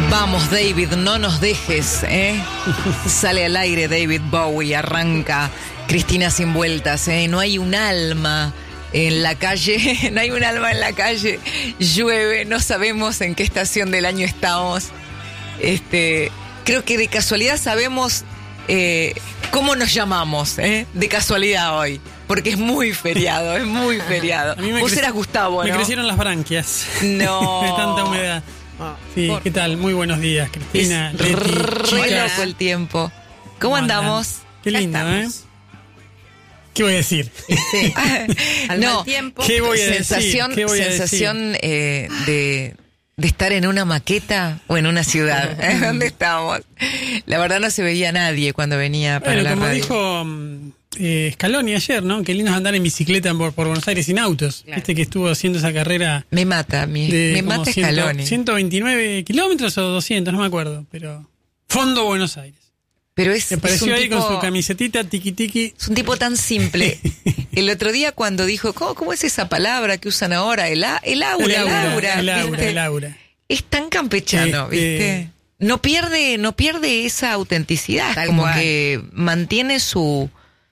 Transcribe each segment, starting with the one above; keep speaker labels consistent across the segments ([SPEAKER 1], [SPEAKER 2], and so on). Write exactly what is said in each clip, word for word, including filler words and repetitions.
[SPEAKER 1] Vamos, David, no nos dejes, ¿eh? Sale al aire David Bowie, arranca Cristina sin vueltas, ¿eh? No hay un alma en la calle, no hay un alma en la calle, llueve, no sabemos en qué estación del año estamos. Este, creo que de casualidad sabemos eh, cómo nos llamamos, ¿eh? De casualidad hoy, porque es muy feriado, es muy feriado. Vos
[SPEAKER 2] creci-
[SPEAKER 1] eras Gustavo, ¿no?
[SPEAKER 2] Me crecieron las branquias.
[SPEAKER 1] No.
[SPEAKER 2] De tanta humedad. Sí, ¿qué tal? Muy buenos días, Cristina.
[SPEAKER 1] Es
[SPEAKER 2] Leti,
[SPEAKER 1] re
[SPEAKER 2] chicas.
[SPEAKER 1] loco el tiempo. ¿Cómo andamos?
[SPEAKER 2] Qué lindo, ¿eh? ¿Qué voy a decir?
[SPEAKER 3] Sí. Al
[SPEAKER 1] No,
[SPEAKER 3] mal tiempo.
[SPEAKER 2] ¿Qué voy a
[SPEAKER 1] sensación,
[SPEAKER 2] decir? ¿Qué voy a
[SPEAKER 1] sensación eh, de, de estar en una maqueta o en una ciudad. ¿Eh? ¿Dónde estamos? La verdad no se veía nadie cuando venía para
[SPEAKER 2] Bueno,
[SPEAKER 1] la
[SPEAKER 2] como
[SPEAKER 1] radio.
[SPEAKER 2] dijo mm, eh, Scaloni ayer, ¿no? Qué lindo es andar en bicicleta por, por Buenos Aires sin autos.
[SPEAKER 3] Claro.
[SPEAKER 2] Este que estuvo haciendo esa carrera
[SPEAKER 1] Me mata, mi,
[SPEAKER 2] de
[SPEAKER 1] me
[SPEAKER 2] como
[SPEAKER 1] mata
[SPEAKER 2] cien,
[SPEAKER 1] Scaloni.
[SPEAKER 2] ciento veintinueve kilómetros o doscientos, no me acuerdo, pero Fondo Buenos Aires.
[SPEAKER 1] Pero es,
[SPEAKER 2] Me
[SPEAKER 1] es
[SPEAKER 2] apareció
[SPEAKER 1] un
[SPEAKER 2] ahí
[SPEAKER 1] tipo,
[SPEAKER 2] con su camisetita tiki tiki.
[SPEAKER 1] es un tipo tan simple. El otro día cuando dijo, ¿cómo, cómo es esa palabra que usan ahora? El, a- el aura, el aura.
[SPEAKER 2] el aura,
[SPEAKER 1] ¿viste?
[SPEAKER 2] el aura.
[SPEAKER 1] Es tan campechano,
[SPEAKER 2] Este-
[SPEAKER 1] ¿viste? No pierde, no pierde esa autenticidad,
[SPEAKER 3] Tal
[SPEAKER 1] como
[SPEAKER 3] cual.
[SPEAKER 1] que mantiene su,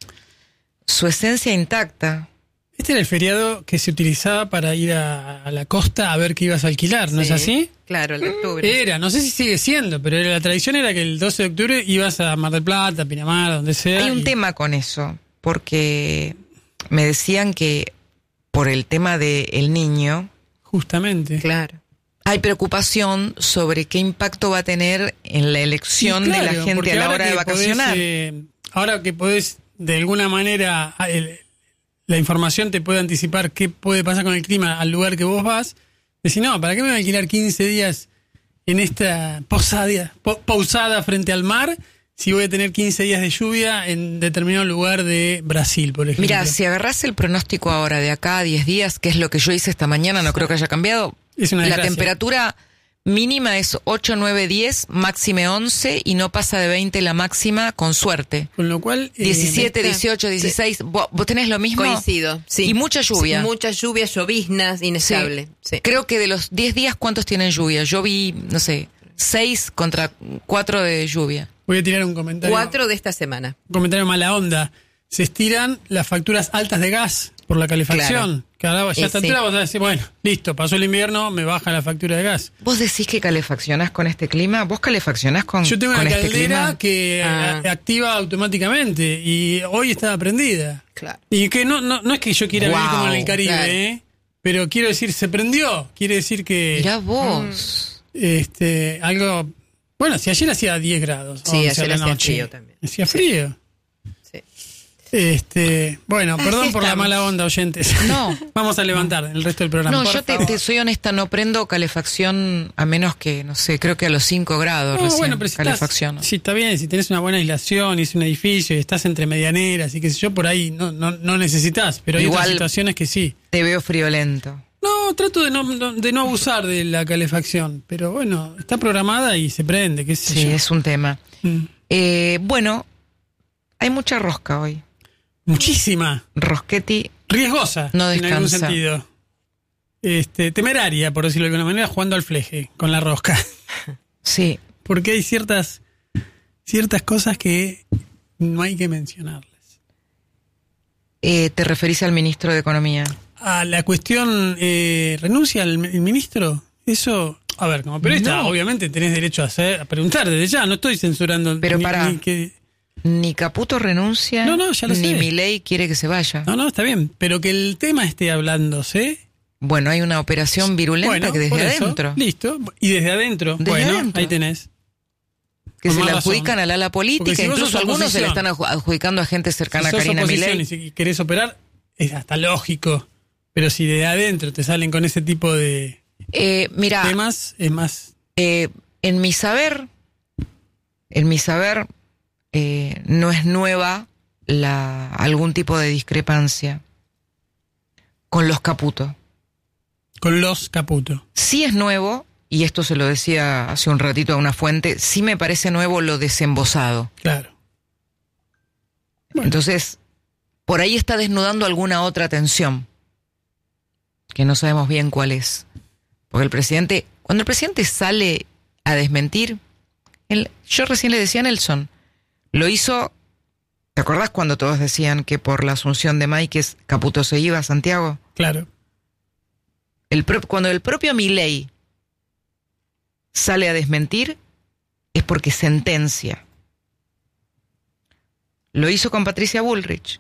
[SPEAKER 1] su esencia intacta.
[SPEAKER 2] Este era el feriado que se utilizaba para ir a, a la costa a ver qué ibas a alquilar, ¿no
[SPEAKER 3] Sí.
[SPEAKER 2] es así?
[SPEAKER 3] Claro, el de octubre.
[SPEAKER 2] Era, no sé si sigue siendo, pero era, la tradición era que el doce de octubre ibas a Mar del Plata, Pinamar, donde sea.
[SPEAKER 1] Hay un
[SPEAKER 2] y-
[SPEAKER 1] tema con eso, porque me decían que por el tema del niño
[SPEAKER 2] Justamente.
[SPEAKER 3] Claro.
[SPEAKER 1] hay preocupación sobre qué impacto va a tener en la elección
[SPEAKER 2] Sí, claro,
[SPEAKER 1] de la gente
[SPEAKER 2] porque
[SPEAKER 1] a la
[SPEAKER 2] ahora
[SPEAKER 1] hora de
[SPEAKER 2] que
[SPEAKER 1] vacacionar.
[SPEAKER 2] podés, eh, ahora que podés, de alguna manera, a- el- la información te puede anticipar qué puede pasar con el clima al lugar que vos vas, decís, no, ¿para qué me voy a alquilar quince días en esta posada, po- pausada frente al mar si voy a tener quince días de lluvia en determinado lugar de Brasil, por ejemplo?
[SPEAKER 1] Mira, si agarrás el pronóstico ahora de acá a diez días, que es lo que yo hice esta mañana, no creo que haya cambiado.
[SPEAKER 2] Es una
[SPEAKER 1] La
[SPEAKER 2] desgracia.
[SPEAKER 1] temperatura mínima es ocho, nueve, diez, máxime once y no pasa de veinte la máxima con suerte.
[SPEAKER 2] Con lo cual... eh,
[SPEAKER 1] diecisiete,
[SPEAKER 3] ¿viste?
[SPEAKER 1] dieciocho, dieciséis. ¿Vos, vos tenés lo mismo?
[SPEAKER 3] Coincido, sí.
[SPEAKER 1] Y mucha lluvia.
[SPEAKER 3] Sí, mucha lluvia, lloviznas, inestable. Sí.
[SPEAKER 1] Creo que de los diez días, ¿cuántos tienen lluvia? Yo vi, no sé, seis contra cuatro de lluvia.
[SPEAKER 2] voy a tirar un comentario.
[SPEAKER 3] Cuatro de esta semana.
[SPEAKER 2] Un comentario mala onda. Se estiran las facturas altas de gas por la calefacción. Que ahora ya
[SPEAKER 3] Y
[SPEAKER 2] a esta
[SPEAKER 3] sí.
[SPEAKER 2] altura vos vas a decir, bueno, listo, pasó el invierno, me baja la factura de gas.
[SPEAKER 1] ¿Vos decís que calefaccionás con este clima? ¿Vos calefaccionás con,
[SPEAKER 2] Yo tengo
[SPEAKER 1] con
[SPEAKER 2] una
[SPEAKER 1] este
[SPEAKER 2] caldera
[SPEAKER 1] clima?
[SPEAKER 2] que
[SPEAKER 3] Ah.
[SPEAKER 2] a- activa automáticamente y hoy está prendida.
[SPEAKER 3] Claro.
[SPEAKER 2] Y que no, no, no es que yo quiera vivir
[SPEAKER 1] Wow,
[SPEAKER 2] como en el Caribe,
[SPEAKER 3] claro.
[SPEAKER 2] ¿eh? Pero quiero decir, se prendió. Quiere decir que
[SPEAKER 1] Mirá vos.
[SPEAKER 2] este algo... Bueno, si ayer hacía diez grados.
[SPEAKER 3] Sí,
[SPEAKER 2] once
[SPEAKER 3] ayer
[SPEAKER 2] a la
[SPEAKER 3] hacía
[SPEAKER 2] noche.
[SPEAKER 3] frío también.
[SPEAKER 2] Hacía frío.
[SPEAKER 3] Sí.
[SPEAKER 2] Este, bueno, perdón
[SPEAKER 1] Así
[SPEAKER 2] por la
[SPEAKER 1] estamos.
[SPEAKER 2] mala onda, oyentes.
[SPEAKER 1] No.
[SPEAKER 2] Vamos a levantar el resto del programa.
[SPEAKER 1] No,
[SPEAKER 2] por
[SPEAKER 1] yo te,
[SPEAKER 2] favor.
[SPEAKER 1] te soy honesta, no prendo calefacción a menos que, no sé, creo que a los cinco grados
[SPEAKER 2] No,
[SPEAKER 1] recién
[SPEAKER 2] bueno, pero si
[SPEAKER 1] calefacción.
[SPEAKER 2] estás, si está bien, si tenés una buena aislación y es un edificio y estás entre medianeras y qué sé yo, por ahí no, no, no necesitas, pero hay
[SPEAKER 1] Igual-
[SPEAKER 2] otras situaciones que sí.
[SPEAKER 1] Te veo friolento.
[SPEAKER 2] No, trato de no, no- de no abusar de la calefacción, pero bueno, está programada y se prende, qué sé
[SPEAKER 1] Sí,
[SPEAKER 2] yo.
[SPEAKER 1] es un tema.
[SPEAKER 2] Mm.
[SPEAKER 1] Eh, bueno, hay mucha rosca hoy.
[SPEAKER 2] Muchísima.
[SPEAKER 1] Rosquetti,
[SPEAKER 2] Riesgosa,
[SPEAKER 1] No
[SPEAKER 2] en algún
[SPEAKER 1] descansa.
[SPEAKER 2] sentido. Este, temeraria, por decirlo de alguna manera, jugando al fleje con la rosca.
[SPEAKER 1] sí.
[SPEAKER 2] Porque hay ciertas, ciertas cosas que no hay que mencionarlas.
[SPEAKER 1] Eh, ¿Te referís al ministro de Economía?
[SPEAKER 2] A la cuestión, eh, ¿renuncia el, el ministro? Eso, a ver, como periodista,
[SPEAKER 1] No.
[SPEAKER 2] obviamente tenés derecho a, hacer, a preguntar desde ya, no estoy censurando.
[SPEAKER 1] Pero
[SPEAKER 2] ni-
[SPEAKER 1] pará.
[SPEAKER 2] ni que,
[SPEAKER 1] Ni Caputo renuncia,
[SPEAKER 2] No, no, ya lo
[SPEAKER 1] ni
[SPEAKER 2] sé.
[SPEAKER 1] Milei quiere que se vaya.
[SPEAKER 2] no, no, está bien, pero que el tema esté hablándose.
[SPEAKER 1] Bueno, hay una operación virulenta
[SPEAKER 2] Bueno,
[SPEAKER 1] que
[SPEAKER 2] por
[SPEAKER 1] desde
[SPEAKER 2] eso,
[SPEAKER 1] adentro,
[SPEAKER 2] listo, y desde adentro,
[SPEAKER 1] Desde
[SPEAKER 2] bueno,
[SPEAKER 1] adentro.
[SPEAKER 2] ahí tenés.
[SPEAKER 1] que
[SPEAKER 2] con
[SPEAKER 1] se
[SPEAKER 2] más
[SPEAKER 1] le
[SPEAKER 2] razón.
[SPEAKER 1] adjudican al ala política,
[SPEAKER 2] Porque si vos
[SPEAKER 1] incluso
[SPEAKER 2] sos
[SPEAKER 1] algunos se le
[SPEAKER 2] oposición,
[SPEAKER 1] están adju- adjudicando a gente cercana
[SPEAKER 2] Si
[SPEAKER 1] a
[SPEAKER 2] sos
[SPEAKER 1] Karina
[SPEAKER 2] oposición
[SPEAKER 1] Milei.
[SPEAKER 2] y si querés operar, es hasta lógico. Pero si de adentro te salen con ese tipo de
[SPEAKER 1] Eh, mira,
[SPEAKER 2] temas, es más...
[SPEAKER 1] eh, en mi saber, en mi saber, eh, no es nueva la algún tipo de discrepancia con los Caputo.
[SPEAKER 2] Con los Caputo.
[SPEAKER 1] Sí es nuevo, y esto se lo decía hace un ratito a una fuente, sí me parece nuevo lo desembosado.
[SPEAKER 2] Claro. Bueno.
[SPEAKER 1] Entonces, por ahí está desnudando alguna otra tensión, que no sabemos bien cuál es. Porque el presidente, cuando el presidente sale a desmentir. Él, yo recién le decía a Nelson, lo hizo, ¿te acordás cuando todos decían que por la asunción de Máiquez Caputo se iba a Santiago?
[SPEAKER 2] Claro.
[SPEAKER 1] El pro, cuando el propio Milei sale a desmentir, es porque sentencia. Lo hizo con Patricia Bullrich.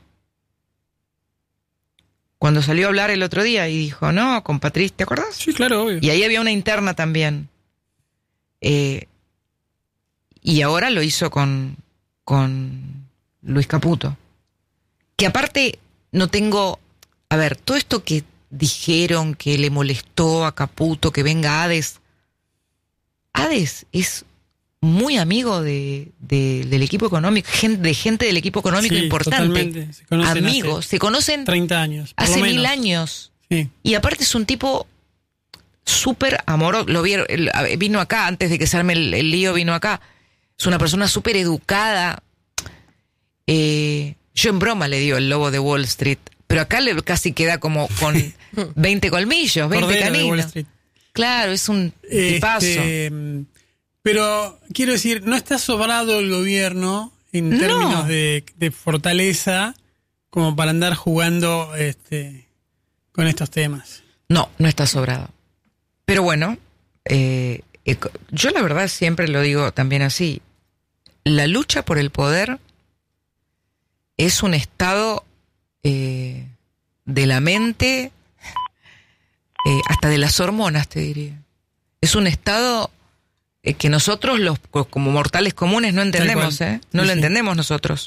[SPEAKER 1] Cuando salió a hablar el otro día y dijo, no, con Patricia, ¿te acordás?
[SPEAKER 2] Sí, claro, obvio.
[SPEAKER 1] Y ahí había una interna también. Eh, y ahora lo hizo con, con Luis Caputo. Que aparte no tengo... A ver, todo esto que dijeron que le molestó a Caputo que venga Hades. Hades es muy amigo de, de, del equipo económico, gente, de gente del equipo económico
[SPEAKER 2] sí,
[SPEAKER 1] importante.
[SPEAKER 2] Totalmente. Se conocen
[SPEAKER 1] amigos,
[SPEAKER 2] hace
[SPEAKER 1] se conocen
[SPEAKER 2] treinta años.
[SPEAKER 1] Hace mil años.
[SPEAKER 2] Sí.
[SPEAKER 1] Y aparte es un tipo súper amoroso. Lo vieron, vino acá, antes de que se arme el, el lío, vino acá. Es una persona súper educada. Eh, yo en broma le digo el lobo de Wall Street, pero acá le casi queda como con veinte colmillos, veinte
[SPEAKER 2] Cordero de
[SPEAKER 1] caninos.
[SPEAKER 2] Wall Street.
[SPEAKER 1] Claro, es un tipazo.
[SPEAKER 2] Este, pero quiero decir, no está sobrado el gobierno en
[SPEAKER 1] No.
[SPEAKER 2] términos de, de fortaleza como para andar jugando este, con estos temas.
[SPEAKER 1] No, no está sobrado. Pero bueno, eh, eco- yo la verdad siempre lo digo también así. La lucha por el poder es un estado eh, de la mente, eh, hasta de las hormonas, te diría. Es un estado eh, que nosotros, los como mortales comunes, no entendemos,
[SPEAKER 2] Tal cual.
[SPEAKER 1] ¿eh? No
[SPEAKER 2] Sí,
[SPEAKER 1] lo
[SPEAKER 2] sí.
[SPEAKER 1] entendemos nosotros.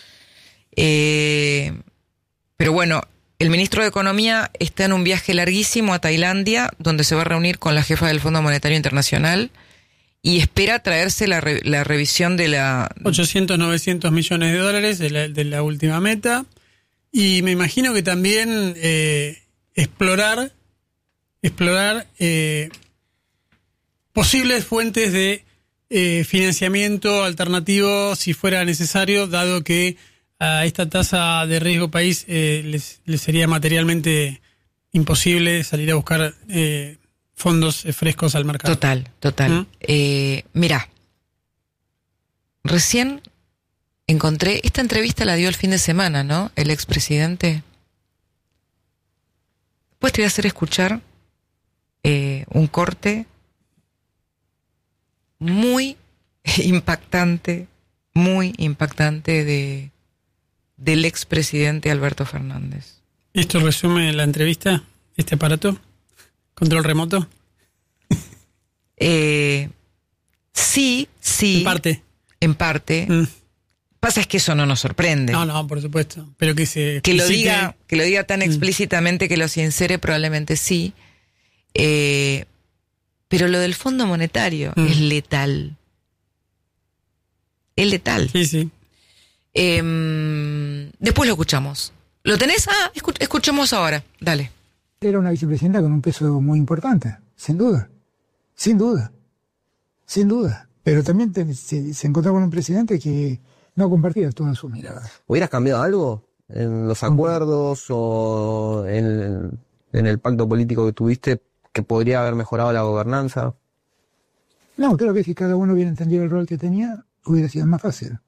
[SPEAKER 1] Eh, pero bueno, el ministro de Economía está en un viaje larguísimo a Tailandia, donde se va a reunir con la jefa del Fondo Monetario Internacional y espera traerse la, re- la revisión de la...
[SPEAKER 2] ochocientos, novecientos millones de dólares de la, de la última meta. Y me imagino que también eh, explorar, explorar eh, posibles fuentes de eh, financiamiento alternativo si fuera necesario, dado que a esta tasa de riesgo país eh, les, les sería materialmente imposible salir a buscar eh, fondos eh, frescos al mercado.
[SPEAKER 1] Total, total.
[SPEAKER 2] ¿Mm?
[SPEAKER 1] Eh, mirá, recién encontré, esta entrevista la dio el fin de semana, ¿no? El expresidente. Después te voy a hacer escuchar eh, un corte muy impactante, muy impactante de del expresidente Alberto Fernández.
[SPEAKER 2] ¿Esto resume la entrevista? ¿Este aparato? ¿Control remoto?
[SPEAKER 1] Eh, sí, sí.
[SPEAKER 2] En parte.
[SPEAKER 1] En parte.
[SPEAKER 2] Mm.
[SPEAKER 1] Pasa es que eso no nos sorprende.
[SPEAKER 2] No, no, por supuesto. Pero que se
[SPEAKER 1] Que lo
[SPEAKER 2] explicite-
[SPEAKER 1] diga, que lo diga tan
[SPEAKER 2] Mm.
[SPEAKER 1] explícitamente, que lo sincere, probablemente sí. Eh, pero lo del Fondo Monetario
[SPEAKER 2] Mm.
[SPEAKER 1] es letal. Es letal.
[SPEAKER 2] Sí, sí.
[SPEAKER 1] Eh, después lo escuchamos. ¿Lo tenés? Ah, escu- escuchemos ahora. Dale.
[SPEAKER 4] Era una vicepresidenta con un peso muy importante, sin duda, sin duda, sin duda. Pero también te- se, se encontró con un presidente que no compartía todas sus miradas.
[SPEAKER 5] ¿Hubieras cambiado algo en los acuerdos o en, en el pacto político que tuviste que podría haber mejorado la gobernanza?
[SPEAKER 4] No, creo que si cada uno hubiera entendido el rol que tenía, hubiera sido más fácil.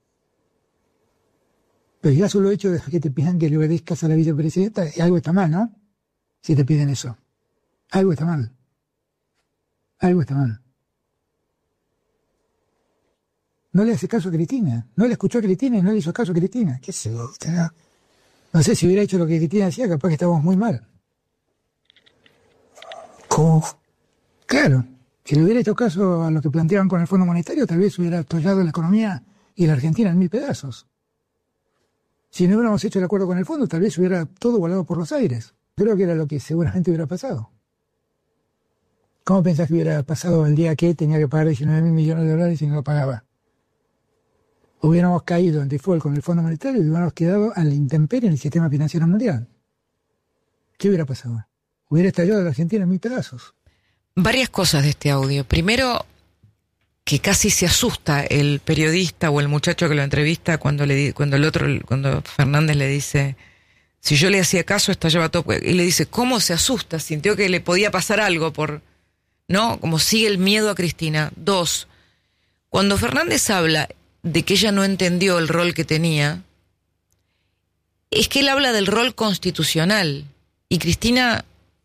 [SPEAKER 4] Pero ya solo el hecho de que te pidan que le obedezcas a la vicepresidenta, algo está mal, ¿no? Si te piden eso. Algo está mal. Algo está mal. No le hace caso a Cristina. No le escuchó a Cristina y no le hizo caso a Cristina. ¿Qué sé yo? No, no sé si hubiera hecho lo que Cristina decía, capaz que estábamos muy mal. ¿Cómo? Claro. Si le hubiera hecho caso a lo que planteaban con el Fondo Monetario, tal vez hubiera tollado la economía y la Argentina en mil pedazos. Si no hubiéramos hecho el acuerdo con el fondo, tal vez hubiera todo volado por los aires. Creo que era lo que seguramente hubiera pasado. ¿Cómo pensás que hubiera pasado el día que tenía que pagar diecinueve mil millones de dólares y no lo pagaba? Hubiéramos caído en default con el Fondo Monetario y hubiéramos quedado a la intemperie en el sistema financiero mundial. ¿Qué hubiera pasado? Hubiera estallado la Argentina en mil pedazos.
[SPEAKER 1] Varias cosas de este audio. Primero, que casi se asusta el periodista o el muchacho que lo entrevista cuando le di- cuando el otro, cuando Fernández le dice, si yo le hacía caso, estallaba todo. Y le dice, ¿cómo se asusta? Sintió que le podía pasar algo por, ¿no? Como sigue el miedo a Cristina. Dos, cuando Fernández habla de que ella no entendió el rol que tenía, es que él habla del rol constitucional. Y Cristina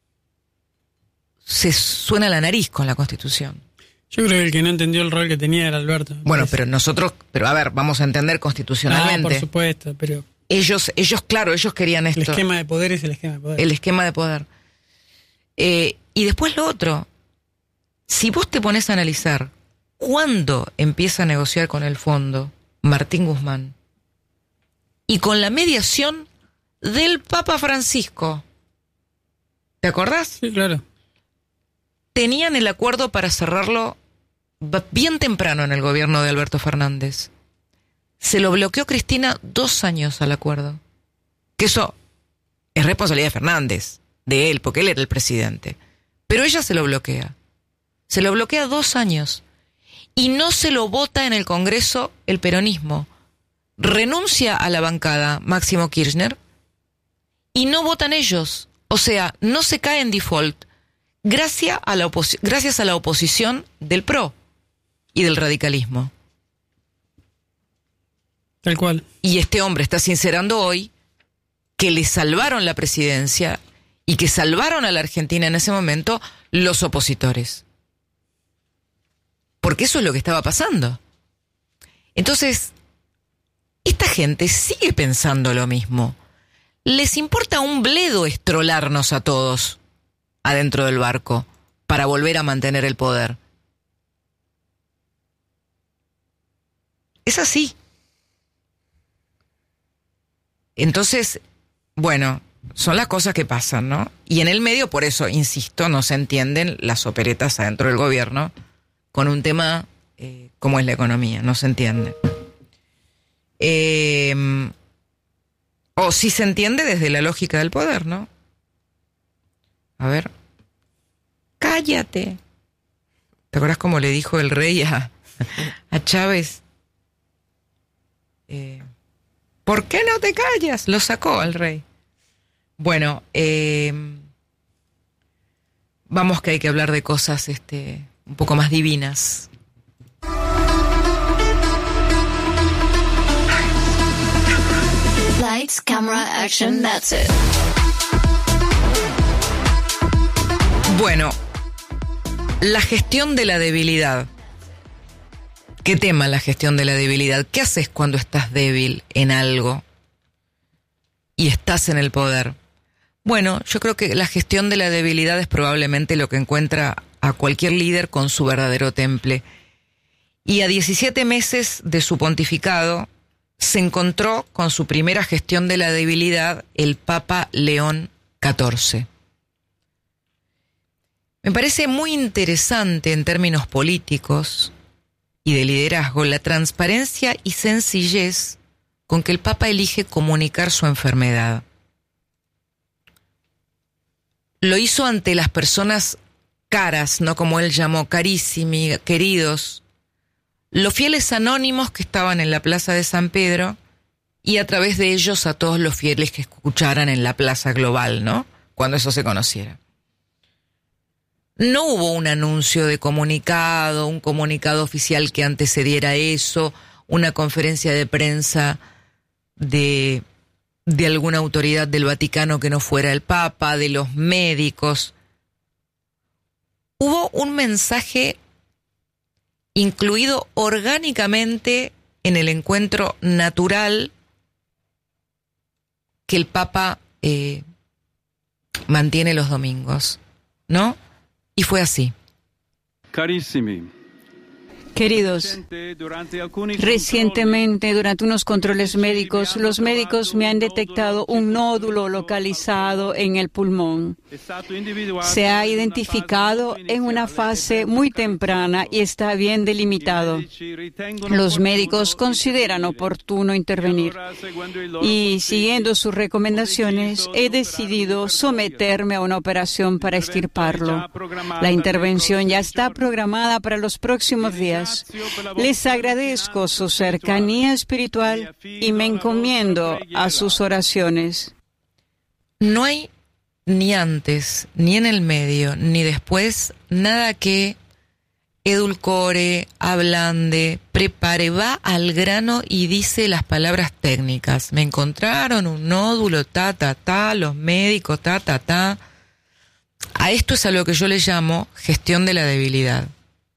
[SPEAKER 1] se suena la nariz con la Constitución.
[SPEAKER 2] Yo creo que el que no entendió el rol que tenía era Alberto.
[SPEAKER 1] Bueno, pero nosotros, pero a ver, vamos a entender constitucionalmente.
[SPEAKER 2] Ah, por supuesto, pero...
[SPEAKER 1] Ellos, ellos, claro, ellos querían esto.
[SPEAKER 2] El esquema de poder es el esquema de poder.
[SPEAKER 1] El esquema de poder. Eh, y después lo otro. Si vos te pones a analizar cuándo empieza a negociar con el fondo Martín Guzmán y con la mediación del Papa Francisco, ¿te acordás?
[SPEAKER 2] Sí, claro.
[SPEAKER 1] Tenían el acuerdo para cerrarlo bien temprano en el gobierno de Alberto Fernández. Se lo bloqueó Cristina dos años al acuerdo. Que eso es responsabilidad de Fernández, de él, porque él era el presidente. Pero ella se lo bloquea. Se lo bloquea dos años. Y no se lo vota en el Congreso el peronismo. Renuncia a la bancada Máximo Kirchner y no votan ellos. O sea, no se cae en default gracias a la, oposi- gracias a la oposición del P R O y del radicalismo.
[SPEAKER 2] Tal cual.
[SPEAKER 1] Y este hombre está sincerando hoy que le salvaron la presidencia y que salvaron a la Argentina en ese momento los opositores. Porque eso es lo que estaba pasando. Entonces, esta gente sigue pensando lo mismo. Les importa un bledo estrolarnos a todos adentro del barco para volver a mantener el poder. Es así. Entonces, bueno, son las cosas que pasan, ¿no? Y en el medio, por eso, insisto, no se entienden las operetas adentro del gobierno con un tema eh, como es la economía, no se entiende. Eh, o sí se entiende desde la lógica del poder, ¿no? A ver. ¡Cállate! ¿Te acuerdas cómo le dijo el rey a, a Chávez? Eh, ¿Por qué no te callas? Lo sacó al rey. Bueno, eh, vamos que hay que hablar de cosas este, un poco más divinas.
[SPEAKER 6] Lights, camera, action, that's it.
[SPEAKER 1] Bueno, la gestión de la debilidad. ¿Qué tema la gestión de la debilidad? ¿Qué haces cuando estás débil en algo y estás en el poder? Bueno, yo creo que la gestión de la debilidad es probablemente lo que encuentra a cualquier líder con su verdadero temple. Y a diecisiete meses de su pontificado, se encontró con su primera gestión de la debilidad el Papa León catorce. Me parece muy interesante en términos políticos y de liderazgo la transparencia y sencillez con que el Papa elige comunicar su enfermedad. Lo hizo ante las personas caras, no como él llamó carísimi, queridos, los fieles anónimos que estaban en la plaza de San Pedro y a través de ellos a todos los fieles que escucharan en la plaza global, ¿no? Cuando eso se conociera. No hubo un anuncio de comunicado, un comunicado oficial que antecediera eso, una conferencia de prensa de, de alguna autoridad del Vaticano que no fuera el Papa, de los médicos. Hubo un mensaje incluido orgánicamente en el encuentro natural que el Papa eh, mantiene los domingos, ¿no? Y fue así.
[SPEAKER 7] Carissimi.
[SPEAKER 8] Queridos, recientemente durante unos controles médicos, los médicos me han detectado un nódulo localizado en el pulmón. Se ha identificado en una fase muy temprana y está bien delimitado. Los médicos consideran oportuno intervenir y, siguiendo sus recomendaciones, he decidido someterme a una operación para extirparlo. La intervención ya está programada para los próximos días. Les agradezco su cercanía espiritual y me encomiendo a sus oraciones.
[SPEAKER 1] No hay ni antes, ni en el medio, ni después, nada que edulcore, ablande, prepare, va al grano y dice las palabras técnicas. Me encontraron un nódulo, ta, ta, ta, los médicos, ta, ta, ta. A esto es a lo que yo le llamo gestión de la debilidad.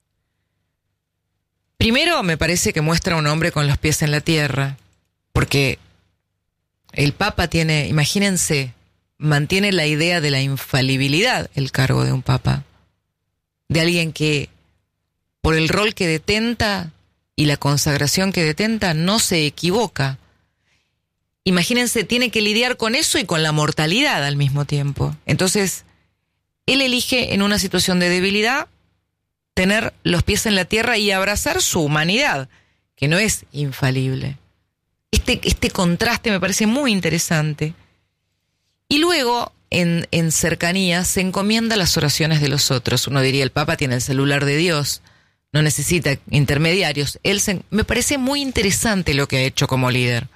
[SPEAKER 1] Primero, me parece que muestra a un hombre con los pies en la tierra, porque el Papa tiene, imagínense, mantiene la idea de la infalibilidad el cargo de un Papa, de alguien que por el rol que detenta y la consagración que detenta no se equivoca. Imagínense, tiene que lidiar con eso y con la mortalidad al mismo tiempo. Entonces, él elige en una situación de debilidad tener los pies en la tierra y abrazar su humanidad, que no es infalible. Este, este contraste me parece muy interesante. Y luego, en, en cercanía, se encomienda las oraciones de los otros. Uno diría, el Papa tiene el celular de Dios, no necesita intermediarios. Él se, me parece muy interesante lo que ha hecho como líder.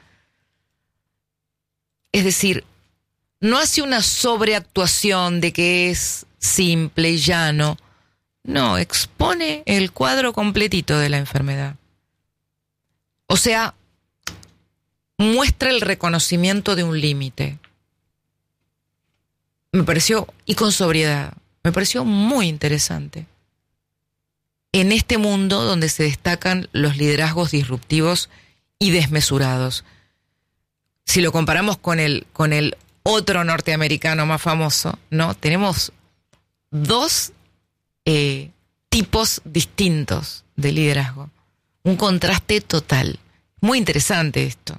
[SPEAKER 1] Es decir, no hace una sobreactuación de que es simple y llano. No, expone el cuadro completito de la enfermedad. O sea, muestra el reconocimiento de un límite. Me pareció, y con sobriedad, me pareció muy interesante. En este mundo donde se destacan los liderazgos disruptivos y desmesurados. Si lo comparamos con el, con el otro norteamericano más famoso, ¿no? Tenemos dos eh, tipos distintos de liderazgo. Un contraste total. Muy interesante esto.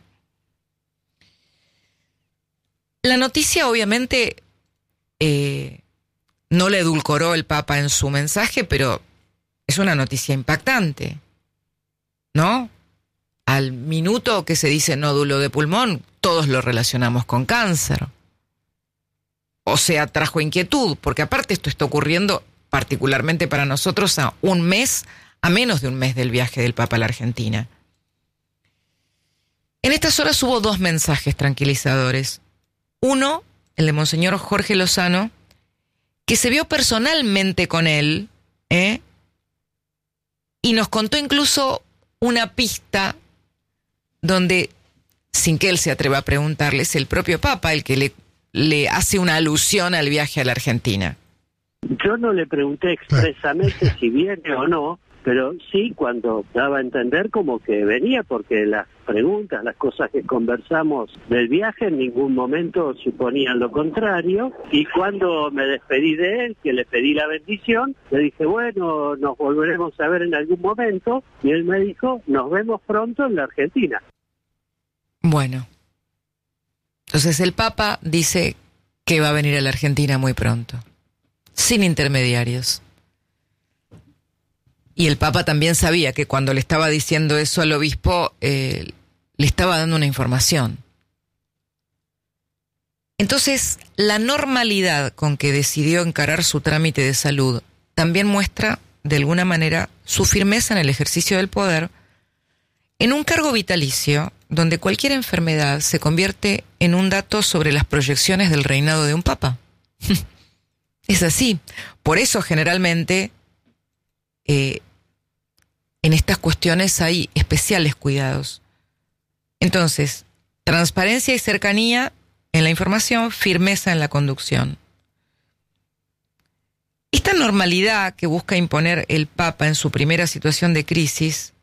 [SPEAKER 1] La noticia, obviamente, eh, no le edulcoró el Papa en su mensaje, pero es una noticia impactante, ¿no? Al minuto que se dice nódulo de pulmón, todos lo relacionamos con cáncer. O sea, trajo inquietud, porque aparte esto está ocurriendo particularmente para nosotros a un mes, a menos de un mes del viaje del Papa a la Argentina. En estas horas hubo dos mensajes tranquilizadores. Uno, el de Monseñor Jorge Lozano, que se vio personalmente con él, ¿eh? Y nos contó incluso una pista donde, sin que él se atreva a preguntarle, es el propio Papa el que le, le hace una alusión al viaje a la Argentina.
[SPEAKER 9] Yo no le pregunté expresamente si viene o no, pero sí cuando daba a entender como que venía, porque las preguntas, las cosas que conversamos del viaje en ningún momento suponían lo contrario, y cuando me despedí de él, que le pedí la bendición, le dije, bueno, nos volveremos a ver en algún momento, y él me dijo, nos vemos pronto en la Argentina.
[SPEAKER 1] Bueno, entonces el Papa dice que va a venir a la Argentina muy pronto, sin intermediarios. Y el Papa también sabía que cuando le estaba diciendo eso al obispo, eh, le estaba dando una información. Entonces, la normalidad con que decidió encarar su trámite de salud también muestra, de alguna manera, su firmeza en el ejercicio del poder, en un cargo vitalicio donde cualquier enfermedad se convierte en un dato sobre las proyecciones del reinado de un Papa. Es así. Por eso, generalmente, Eh, en estas cuestiones hay especiales cuidados. Entonces, transparencia y cercanía en la información, firmeza en la conducción. Esta normalidad que busca imponer el Papa en su primera situación de crisis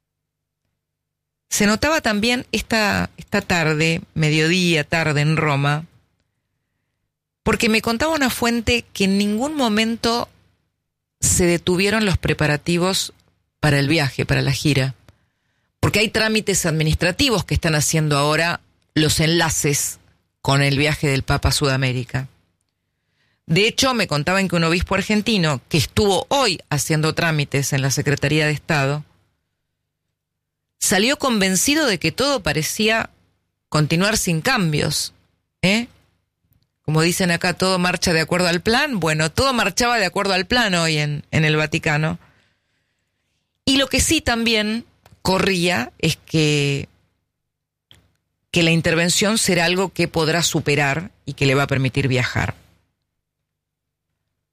[SPEAKER 1] se notaba también esta, esta tarde, mediodía, tarde en Roma, porque me contaba una fuente que en ningún momento se detuvieron los preparativos para el viaje, para la gira, porque hay trámites administrativos que están haciendo ahora los enlaces con el viaje del Papa a Sudamérica. De hecho, me contaban que un obispo argentino que estuvo hoy haciendo trámites en la Secretaría de Estado salió convencido de que todo parecía continuar sin cambios, ¿eh? Como dicen acá, todo marcha de acuerdo al plan. Bueno, todo marchaba de acuerdo al plan hoy en, en el Vaticano. Y lo que sí también corría es que, que la intervención será algo que podrá superar y que le va a permitir viajar.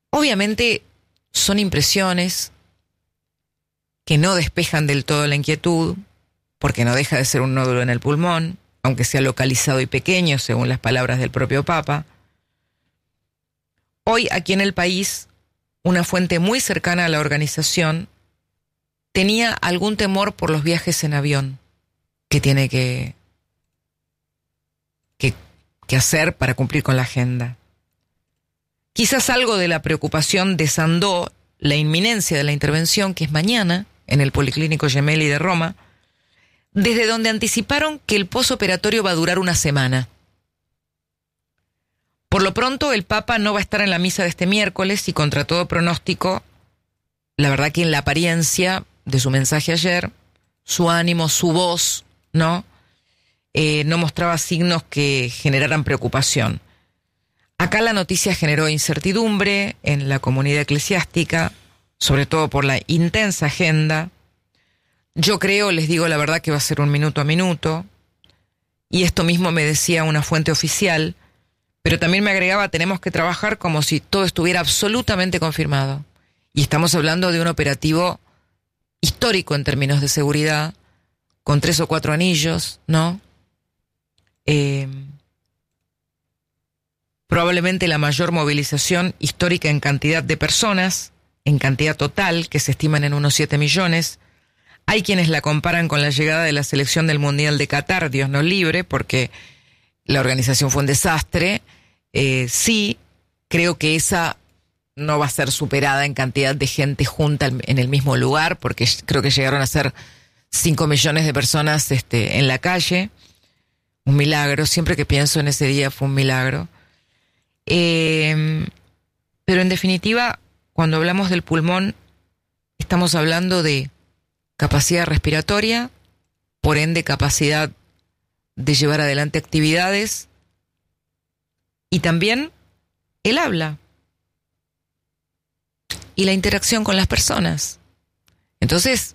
[SPEAKER 1] Obviamente son impresiones que no despejan del todo la inquietud, porque no deja de ser un nódulo en el pulmón, aunque sea localizado y pequeño, según las palabras del propio Papa. Hoy, aquí en el país, una fuente muy cercana a la organización tenía algún temor por los viajes en avión que tiene que, que, que hacer para cumplir con la agenda. Quizás algo de la preocupación desandó la inminencia de la intervención, que es mañana, en el Policlínico Gemelli de Roma, desde donde anticiparon que el posoperatorio va a durar una semana. Por lo pronto, el Papa no va a estar en la misa de este miércoles y, contra todo pronóstico, la verdad que en la apariencia de su mensaje ayer, su ánimo, su voz, ¿no? Eh, no mostraba signos que generaran preocupación. Acá la noticia generó incertidumbre en la comunidad eclesiástica, sobre todo por la intensa agenda. Yo creo, les digo la verdad, que va a ser un minuto a minuto, y esto mismo me decía una fuente oficial, pero también me agregaba, tenemos que trabajar como si todo estuviera absolutamente confirmado. Y estamos hablando de un operativo histórico en términos de seguridad, con tres o cuatro anillos, ¿no? Eh, probablemente la mayor movilización histórica en cantidad de personas, en cantidad total, que se estiman en unos siete millones. Hay quienes la comparan con la llegada de la selección del Mundial de Qatar, Dios nos libre, porque la organización fue un desastre. Eh, sí, creo que esa no va a ser superada en cantidad de gente junta en el mismo lugar, porque creo que llegaron a ser cinco millones de personas este, en la calle. Un milagro, siempre que pienso en ese día fue un milagro. Eh, pero en definitiva, cuando hablamos del pulmón, estamos hablando de capacidad respiratoria, por ende capacidad de llevar adelante actividades, y también el habla y la interacción con las personas. Entonces,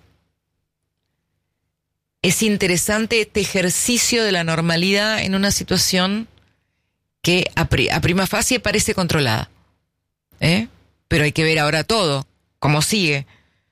[SPEAKER 1] es interesante este ejercicio de la normalidad en una situación que a, pri- a prima facie parece controlada, ¿eh? Pero hay que ver ahora todo, cómo sigue.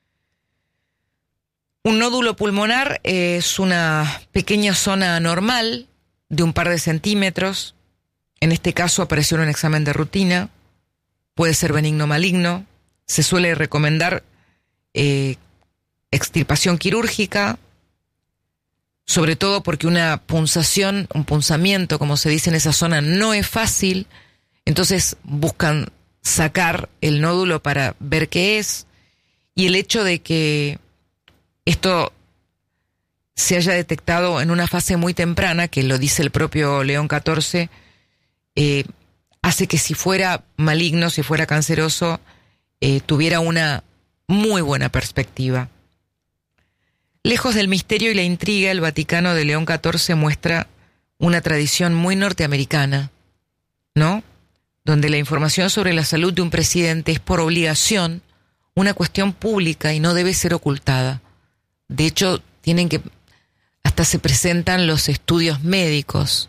[SPEAKER 1] Un nódulo pulmonar es una pequeña zona anormal de un par de centímetros. En este caso apareció en un examen de rutina. Puede ser benigno o maligno. Se suele recomendar eh, extirpación quirúrgica, sobre todo porque una punzación, un punzamiento, como se dice en esa zona, no es fácil. Entonces buscan sacar el nódulo para ver qué es. Y el hecho de que esto se haya detectado en una fase muy temprana, que lo dice el propio León catorce, eh, hace que si fuera maligno, si fuera canceroso, eh, tuviera una muy buena perspectiva. Lejos del misterio y la intriga, el Vaticano de León catorce muestra una tradición muy norteamericana, ¿no? Donde la información sobre la salud de un presidente es por obligación una cuestión pública y no debe ser ocultada. De hecho, tienen que, hasta se presentan los estudios médicos.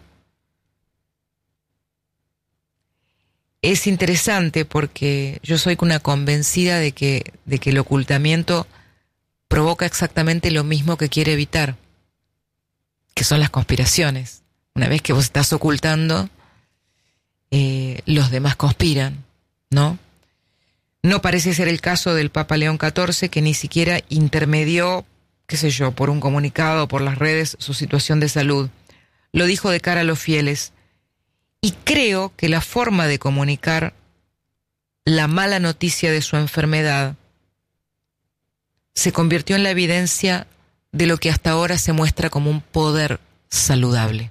[SPEAKER 1] Es interesante porque yo soy una convencida de que, de que el ocultamiento provoca exactamente lo mismo que quiere evitar, que son las conspiraciones. Una vez que vos estás ocultando, eh, los demás conspiran, ¿no? No parece ser el caso del Papa León catorce, que ni siquiera intermedió, qué sé yo, por un comunicado, por las redes, su situación de salud. Lo dijo de cara a los fieles. Y creo que la forma de comunicar la mala noticia de su enfermedad se convirtió en la evidencia de lo que hasta ahora se muestra como un poder saludable.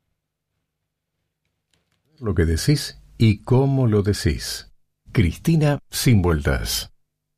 [SPEAKER 10] Lo que decís y cómo lo decís. Cristina Sin Vueltas.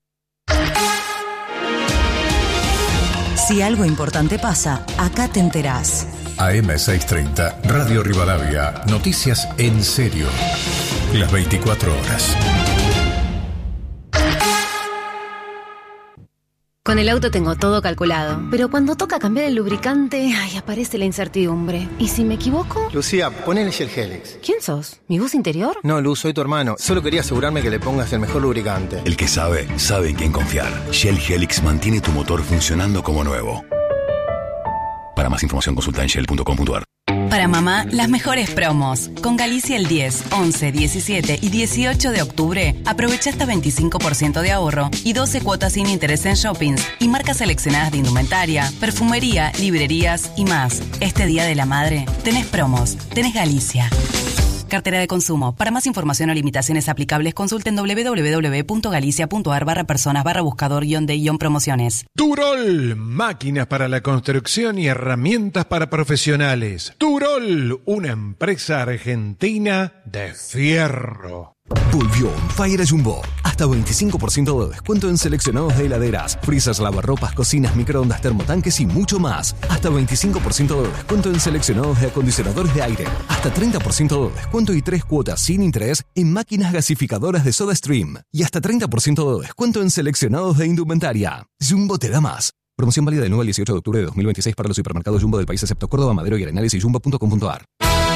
[SPEAKER 11] Si algo importante pasa, acá te enterás.
[SPEAKER 10] A eme seiscientos treinta, Radio Rivadavia. Noticias en serio. Las veinticuatro horas.
[SPEAKER 12] Con el auto tengo todo calculado, pero cuando toca cambiar el lubricante, ay, aparece la incertidumbre. ¿Y si me equivoco?
[SPEAKER 13] Lucía, ponele Shell Helix.
[SPEAKER 12] ¿Quién sos? ¿Mi voz interior?
[SPEAKER 13] No, Luz, soy tu hermano. Solo quería asegurarme que le pongas el mejor lubricante.
[SPEAKER 14] El que sabe, sabe en quién confiar. Shell Helix mantiene tu motor funcionando como nuevo. Para más información consulta en shell punto com punto a r.
[SPEAKER 11] Para mamá, las mejores promos. Con Galicia el diez, once, diecisiete y dieciocho de octubre, aprovecha hasta veinticinco por ciento de ahorro y doce cuotas sin interés en shoppings y marcas seleccionadas de indumentaria, perfumería, librerías y más. Este Día de la Madre, tenés promos, tenés Galicia. Cartera de consumo. Para más información o limitaciones aplicables, consulten doble u doble u doble u punto galicia punto a r barra personas barra buscador guión de guión promociones.
[SPEAKER 15] Turol, máquinas para la construcción y herramientas para profesionales. Turol, una empresa argentina de fierro.
[SPEAKER 16] Volvió On Fire a Jumbo. Hasta veinticinco por ciento de descuento en seleccionados de heladeras, freezers, lavarropas, cocinas, microondas, termotanques y mucho más. Hasta veinticinco por ciento de descuento en seleccionados de acondicionadores de aire. Hasta treinta por ciento de descuento y tres cuotas sin interés en máquinas gasificadoras de SodaStream. Y hasta treinta por ciento de descuento en seleccionados de indumentaria. Jumbo te da más. Promoción válida del nueve al dieciocho de octubre de dos mil veintiséis para los supermercados Jumbo del país excepto Córdoba, Madero y Arenales y jumbo punto com punto a r.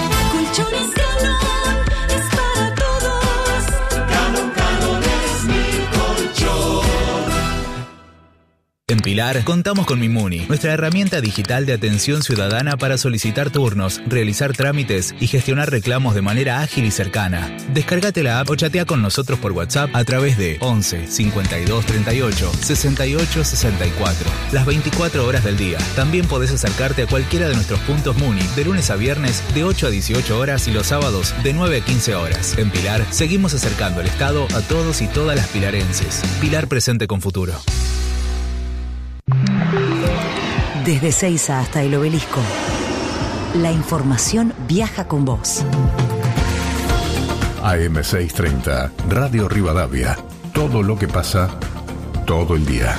[SPEAKER 17] En Pilar, contamos con Mimuni, nuestra herramienta digital de atención ciudadana para solicitar turnos, realizar trámites y gestionar reclamos de manera ágil y cercana. Descárgate la app o chatea con nosotros por WhatsApp a través de once, cincuenta y dos, treinta y ocho, sesenta y ocho, sesenta y cuatro. Las veinticuatro horas del día. También podés acercarte a cualquiera de nuestros puntos Muni de lunes a viernes de ocho a dieciocho horas y los sábados de nueve a quince horas. En Pilar, seguimos acercando el Estado a todos y todas las pilarenses. Pilar presente con futuro.
[SPEAKER 11] Desde Seiza hasta el Obelisco, la información viaja con vos.
[SPEAKER 10] A M seiscientos treinta, Radio Rivadavia. Todo lo que pasa, todo el día.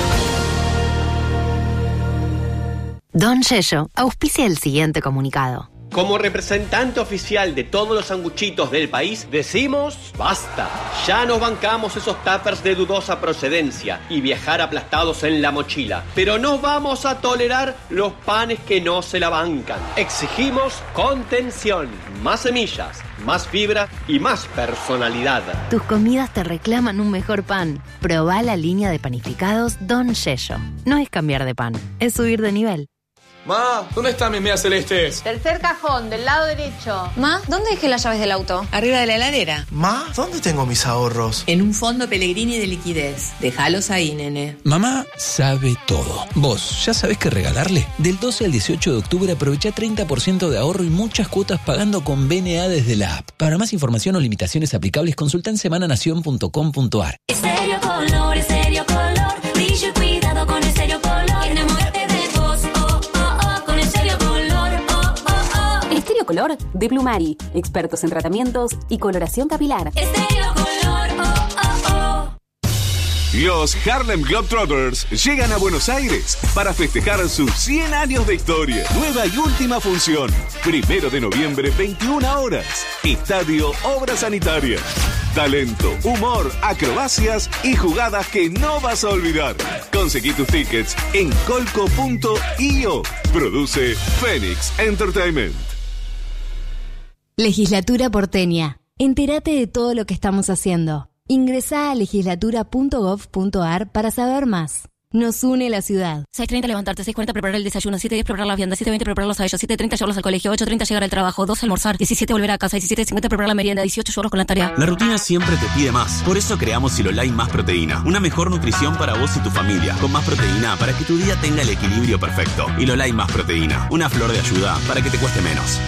[SPEAKER 12] Don Yello auspicia el siguiente comunicado.
[SPEAKER 18] Como representante oficial de todos los sanguchitos del país, decimos basta. Ya nos bancamos esos tuppers de dudosa procedencia y viajar aplastados en la mochila. Pero no vamos a tolerar los panes que no se la bancan. Exigimos contención, más semillas, más fibra y más personalidad.
[SPEAKER 12] Tus comidas te reclaman un mejor pan. Probá la línea de panificados Don Yello. No es cambiar de pan, es subir de nivel.
[SPEAKER 19] Ma, ¿dónde están mis medias celestes?
[SPEAKER 20] Tercer cajón, del lado derecho.
[SPEAKER 21] Ma, ¿dónde dejé las llaves del auto?
[SPEAKER 22] Arriba de la heladera.
[SPEAKER 19] Ma, ¿dónde tengo mis ahorros?
[SPEAKER 22] En un fondo Pellegrini de liquidez. Déjalos ahí, nene.
[SPEAKER 23] Mamá sabe todo. ¿Vos ya sabés qué regalarle? Del doce al dieciocho de octubre aprovecha treinta por ciento de ahorro y muchas cuotas pagando con B N A desde la app. Para más información o limitaciones aplicables, consulta en semana nación punto com punto a r.
[SPEAKER 6] Estéreo Color, Estéreo Color. Brillo y cuidado con Estéreo Color. Enamórate de vos, oh, oh, oh, con Estéreo Color, oh, oh, oh.
[SPEAKER 24] Estéreo Color de Plumari. Expertos en tratamientos y coloración capilar.
[SPEAKER 6] Estéreo Color, oh, oh, oh.
[SPEAKER 25] Los Harlem Globetrotters llegan a Buenos Aires para festejar sus cien años de historia. Nueva y última función. Primero de noviembre, veintiuna horas. Estadio Obra Sanitaria. Talento, humor, acrobacias y jugadas que no vas a olvidar. Conseguí tus tickets en colco punto i o. Produce Phoenix Entertainment.
[SPEAKER 24] Legislatura porteña. Entérate de todo lo que estamos haciendo. Ingresá a legislatura punto gov punto a r para saber más. Nos une la ciudad.
[SPEAKER 12] seis treinta levantarte, seis cuarenta preparar el desayuno, siete diez preparar la vianda, siete veinte prepararlos a ellos, siete treinta llevarlos al colegio, ocho treinta llegar al trabajo, doce almorzar, diecisiete volver a casa, diecisiete cincuenta preparar la merienda, dieciocho llevarlos con la tarea.
[SPEAKER 26] La rutina siempre te pide más. Por eso creamos Silolai Más Proteína. Una mejor nutrición para vos y tu familia. Con más proteína para que tu día tenga el equilibrio perfecto. Silolai Más Proteína. Una flor de ayuda para que te cueste menos.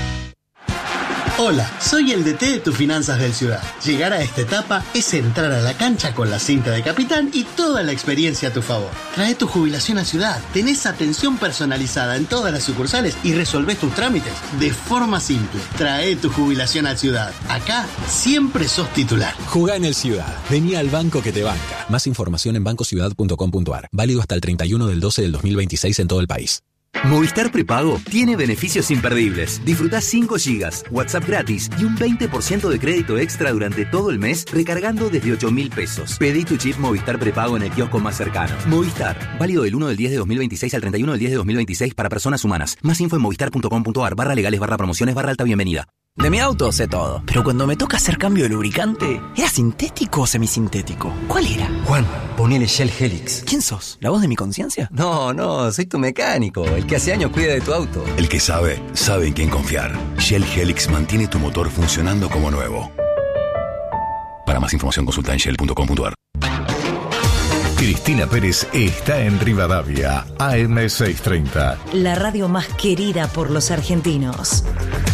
[SPEAKER 27] Hola, soy el D T de tus finanzas del Ciudad. Llegar a esta etapa es entrar a la cancha con la cinta de capitán y toda la experiencia a tu favor. Trae tu jubilación a Ciudad, tenés atención personalizada en todas las sucursales y resolvés tus trámites de forma simple. Trae tu jubilación a Ciudad. Acá siempre sos titular.
[SPEAKER 23] Jugá en el Ciudad. Vení al banco que te banca. Más información en banco ciudad punto com punto a r. Válido hasta el treinta y uno del doce del dos mil veintiséis en todo el país.
[SPEAKER 2] Movistar Prepago tiene beneficios imperdibles. Disfrutá cinco gigas, WhatsApp gratis y un veinte por ciento de crédito extra durante todo el mes recargando desde ocho mil pesos. Pedí tu chip Movistar Prepago en el kiosco más cercano. Movistar, válido del uno del diez de dos mil veintiséis al treinta y uno del diez de dos mil veintiséis para personas humanas. Más info en movistar.com.ar barra legales barra promociones barra alta bienvenida.
[SPEAKER 3] De mi auto sé todo, pero cuando me toca hacer cambio de lubricante, ¿era sintético o semisintético? ¿Cuál era?
[SPEAKER 4] Juan, ponele Shell Helix.
[SPEAKER 3] ¿Quién sos? ¿La voz de mi conciencia?
[SPEAKER 4] No, no, soy tu mecánico, el que hace años cuida de tu auto.
[SPEAKER 14] El que sabe, sabe en quién confiar. Shell Helix mantiene tu motor funcionando como nuevo. Para más información consulta en shell punto com punto a r.
[SPEAKER 10] Cristina Pérez está en Rivadavia, A M seiscientos treinta.
[SPEAKER 5] La radio más querida por los argentinos.